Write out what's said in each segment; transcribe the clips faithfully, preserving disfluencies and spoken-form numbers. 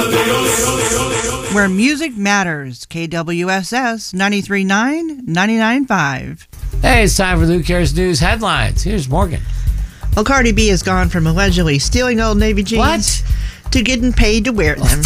Where music matters. K W S S ninety-three point nine, ninety-nine point five. Hey, it's time for the Who Cares News headlines. Here's Morgan. Well, Cardi B has gone from allegedly stealing Old Navy jeans What? to getting paid to wear them.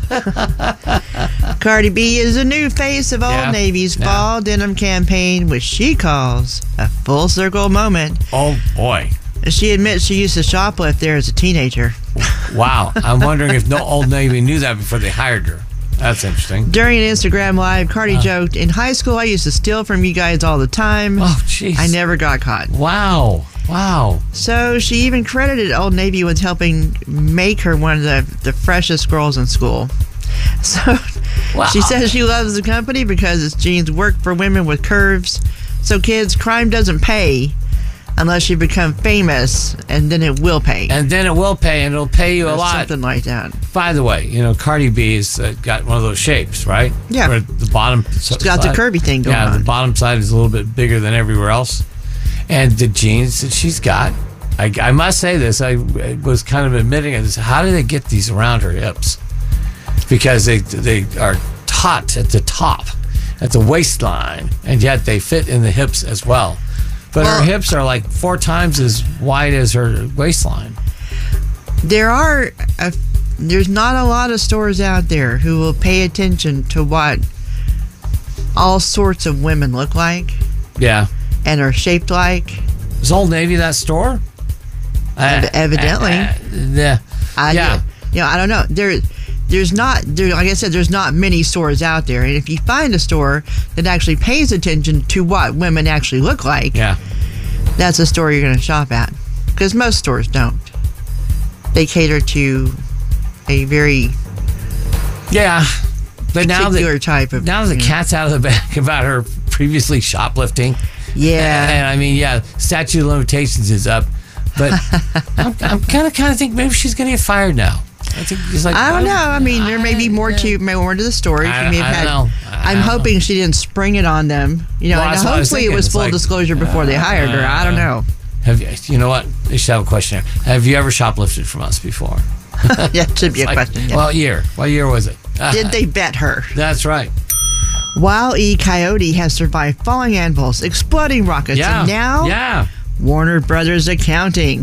Cardi B is the new face of Old Yeah. Navy's Yeah. fall denim campaign, which she calls a full circle moment. Oh, boy. She admits she used to shoplift there as a teenager. Wow. I'm wondering if no Old Navy knew that before they hired her. That's interesting. During an Instagram Live, Cardi joked, "In high school, I used to steal from you guys all the time. Oh, jeez. I never got caught." Wow. Wow. So she even credited Old Navy with helping make her one of the, the freshest girls in school. So Wow. she says she loves the company because its jeans work for women with curves. So kids, crime doesn't pay unless you become famous, and then it will pay. And then it will pay, and it'll pay you a Or lot. something like that. By the way, you know, Cardi B's uh, got one of those shapes, right? Yeah. Where the bottom She's got the curvy thing going yeah, on. the bottom side is a little bit bigger than everywhere else. And the jeans that she's got, I, I must say this, I, I was kind of admitting it. How do they get these around her hips? Because they they are taut at the top, at the waistline, and yet they fit in the hips as well. But Well, her hips are like four times as wide as her waistline. There are a, there's not a lot of stores out there who will pay attention to what all sorts of women look like Yeah. and are shaped like. Is Old Navy that store? Ev- evidently. Uh, uh, yeah. I, Yeah. You know, I don't know. There, there's not. There, like I said, there's not many stores out there. And if you find a store that actually pays attention to what women actually look like, Yeah. that's a store you're going to shop at. Because most stores don't. They cater to a very Yeah. But now particular that type of. now the you know. cat's out of the bag about her previously shoplifting. Yeah. And I mean, yeah, statute of limitations is up. But I'm, I'm kind of kind of think maybe she's going to get fired now. I think it's like I don't know. I mean, there may be more I- to more to the story. I- She may have I had. don't know. I I'm don't hoping know. she didn't spring it on them. You know, Well, and that's what I was hopefully it thinking. was It's full like, disclosure before they hired her. I don't know. Have you, you know what? They should have a question here. Have you ever shoplifted from us before? Yeah, it should be a Like, question. Yeah. What year? What year was it? Did they bet her? That's right. Wile E. Coyote has survived falling anvils, exploding rockets, Yeah. and now Yeah. Warner Brothers accounting.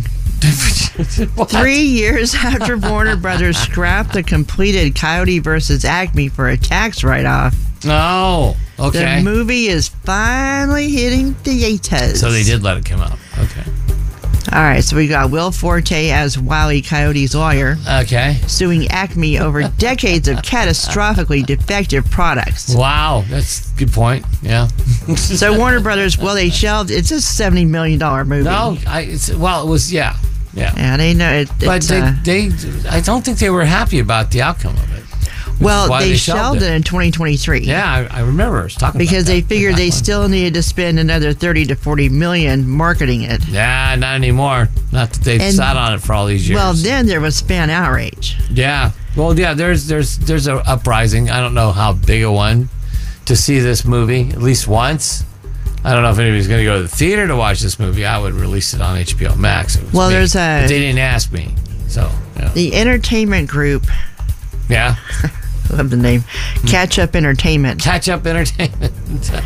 What? Three years after Warner Brothers scrapped the completed Coyote versus Acme for a tax write-off, Oh, okay. the movie is finally hitting theaters. So they did let it come out. Okay. All right, so we got Will Forte as Wile E. Coyote's lawyer, Okay. suing Acme over decades of catastrophically defective products. Wow, that's a good point. Yeah. So Warner Brothers, well, they shelved. It's a seventy million dollar movie. No, I. It's, well, it was. Yeah. Yeah. Yeah, they know it. But it's, they, uh, they, I don't think they were happy about the outcome of it. which is well, why they, shelved it. in twenty twenty-three. Yeah, I, I remember. I was talking because about they that. figured they That one. still needed to spend another thirty to forty million marketing it. Yeah, not anymore. Not that they've And- sat on it for all these years. Well, then there was fan outrage. Yeah. Well, yeah. There's there's there's a uprising. I don't know how big a one to see this movie at least once. I don't know if anybody's going to go to the theater to watch this movie. I would release it on H B O Max. If it was Well, me. there's a- But they didn't ask me, so yeah. The entertainment group, yeah. I love the name, Catch Up Entertainment. Catch up entertainment.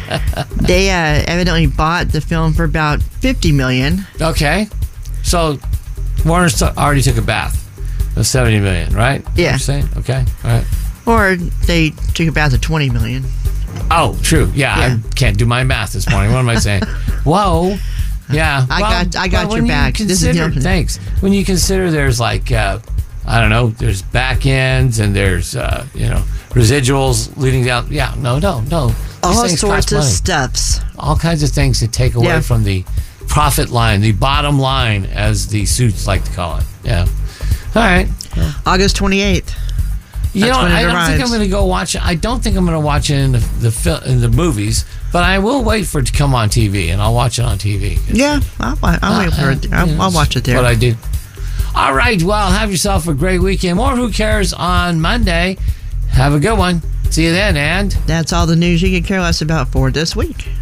They uh, evidently bought the film for about fifty million. Okay, so Warner st- already took a bath of seventy million, right? Yeah. You're saying okay, all right. Or they took about the twenty million. Oh, true. Yeah, Yeah. I can't do my math this morning. What am I saying? Whoa. Yeah. I well, got- I got well, your when you back. This is Consider, the- thanks. When you consider there's like, uh, I don't know, there's back ends and there's, uh, you know, residuals leading down. Yeah, no, no, no. These All things sorts cost of money. stuffs. All kinds of things that take away Yeah. from the profit line, the bottom line, as the suits like to call it. Yeah. All right. August twenty-eighth. You That's know, when it I don't think arrives. I'm going to go watch it. I don't think I'm going to watch it in the the, fil- in the movies, but I will wait for it to come on T V, and I'll watch it on T V. Yeah, I'll, I'll wait for it. I'll, I'll watch it there. What I do. All right. Well, have yourself a great weekend. More Who Cares on Monday. Have a good one. See you then, and That's all the news you could care less about for this week.